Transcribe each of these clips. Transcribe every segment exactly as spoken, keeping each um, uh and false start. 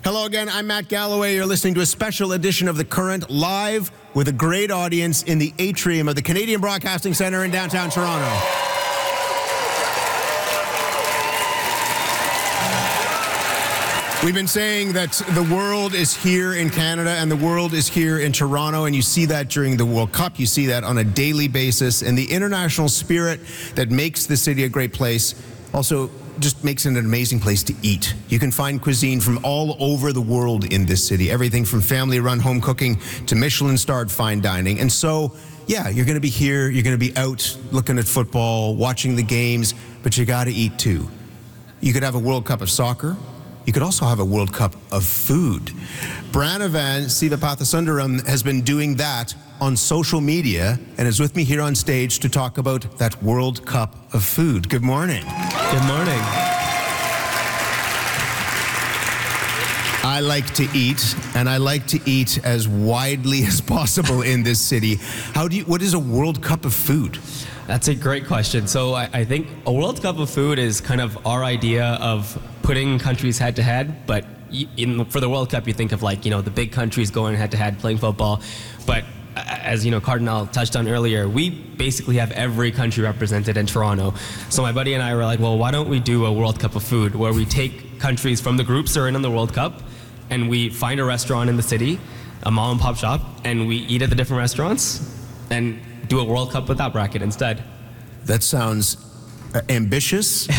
Hello again, I'm Matt Galloway. You're listening to a special edition of The Current, live with a great audience in the atrium of the Canadian Broadcasting Centre in downtown Toronto. We've been saying that the world is here in Canada and the world is here in Toronto, and you see that during the World Cup. You see that on a daily basis, and the international spirit that makes the city a great place also just makes it an amazing place to eat. You can find cuisine from all over the world in this city, everything from family-run home cooking to Michelin-starred fine dining. And so, yeah, you're going to be here, you're going to be out looking at football, watching the games, but you got to eat too. You could have a World Cup of soccer. You could also have a World Cup of food. Pranavan Sivapathsundaram has been doing that on social media and is with me here on stage to talk about that World Cup of food. Good morning. Good morning. I like to eat, and I like to eat as widely as possible in this city. How do you, what is a World Cup of food? That's a great question. So I, I think a World Cup of food is kind of our idea of putting countries head to head, but in, for the World Cup you think of, like, you know, the big countries going head to head playing football. But as you know, Cardinal touched on earlier, we basically have every country represented in Toronto. So my buddy and I were like, well, why don't we do a World Cup of food where we take countries from the groups that are in on the World Cup and we find a restaurant in the city, a mom and pop shop, and we eat at the different restaurants and do a World Cup with that bracket instead. That sounds uh, ambitious.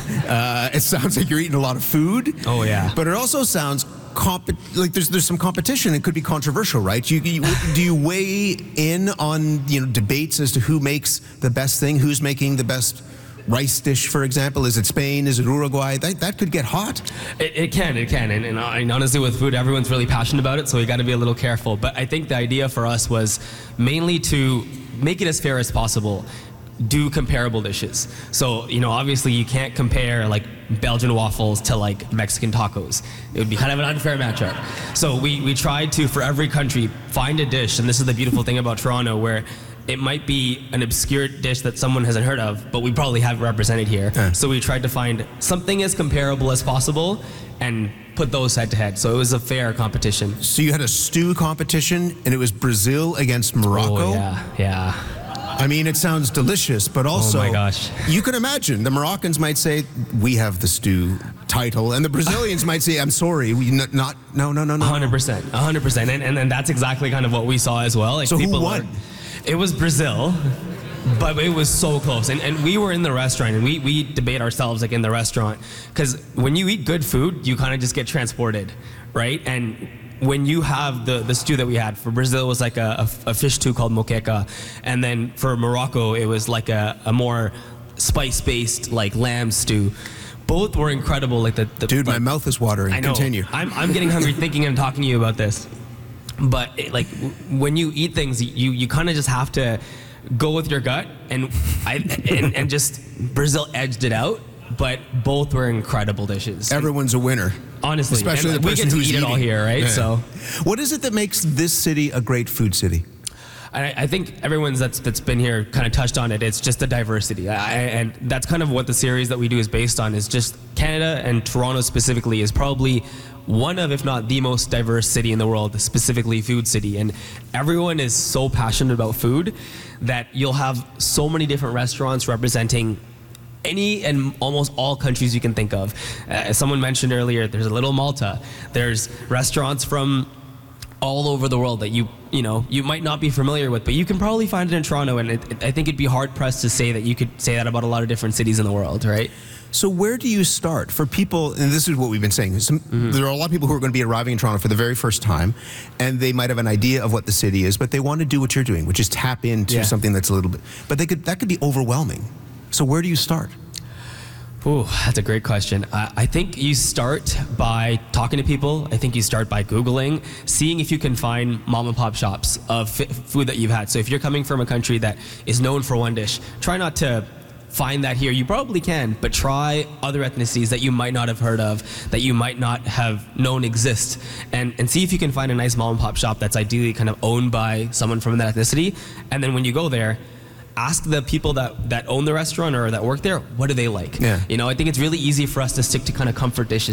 uh, it sounds like you're eating a lot of food. Oh yeah. But it also sounds comp like there's there's some competition. It could be controversial, right? You, you, do you weigh in on, you know, debates as to who makes the best thing, who's making the best rice dish, for example? Is it Spain? Is it Uruguay? That, that could get hot. It, it can, it can. And, and, and honestly, with food, everyone's really passionate about it, so we got to be a little careful. But I think the idea for us was mainly to make it as fair as possible. Do comparable dishes. So, you know, obviously you can't compare like Belgian waffles to like Mexican tacos. It would be kind of an unfair matchup. So we, we tried to, for every country, find a dish, and this is the beautiful thing about Toronto, where it might be an obscure dish that someone hasn't heard of, but we probably have it represented here. Yeah. So we tried to find something as comparable as possible and put those head to head. So it was a fair competition. So you had a stew competition, and it was Brazil against Morocco? Oh, yeah, yeah. I mean, it sounds delicious, but also, oh my gosh, you can imagine the Moroccans might say, we have the stew title, and the Brazilians might say, I'm sorry, we not, not no, no, no, no. one hundred percent, one hundred percent, and, and and that's exactly kind of what we saw as well. Like, so people who won? Were, it was Brazil, but it was so close, and, and we were in the restaurant, and we, we debate ourselves like in the restaurant, because when you eat good food, you kind of just get transported, right? And when you have the, the stew that we had, for Brazil, it was like a, a, a fish stew called moqueca. And then for Morocco, it was like a, a more spice-based like lamb stew. Both were incredible. Like the, the Dude, like, my mouth is watering. I know. Continue. I'm, I'm getting hungry thinking and talking to you about this. But it, like when you eat things, you, you kind of just have to go with your gut. And, I, and, and just Brazil edged it out. But both were incredible dishes. Everyone's a winner. Honestly, especially and the we person get to who's eat eating. it all here, right? Yeah. So, what is it that makes this city a great food city? I, I think everyone's that's that's been here kind of touched on it. It's just the diversity, I, and that's kind of what the series that we do is based on. Is just Canada, and Toronto specifically is probably one of, if not the most diverse city in the world, specifically food city. And everyone is so passionate about food that you'll have so many different restaurants representing any and almost all countries you can think of. Uh, as someone mentioned earlier, there's a Little Malta. There's restaurants from all over the world that you you know you might not be familiar with, but you can probably find it in Toronto. And it, it, I think it'd be hard pressed to say that you could say that about a lot of different cities in the world, right? So where do you start for people? And this is what we've been saying. Some, mm-hmm. There are a lot of people who are going to be arriving in Toronto for the very first time, and they might have an idea of what the city is, but they want to do what you're doing, which is tap into yeah. something that's a little bit. But they could that could be overwhelming. So where do you start? Ooh, that's a great question. I, I think you start by talking to people. I think you start by Googling, seeing if you can find mom and pop shops of f food that you've had. So if you're coming from a country that is known for one dish, try not to find that here. You probably can, but try other ethnicities that you might not have heard of, that you might not have known exist, and, and see if you can find a nice mom and pop shop that's ideally kind of owned by someone from that ethnicity. And then when you go there, ask the people that, that own the restaurant or that work there, what do they like? Yeah. You know, I think it's really easy for us to stick to kind of comfort dishes.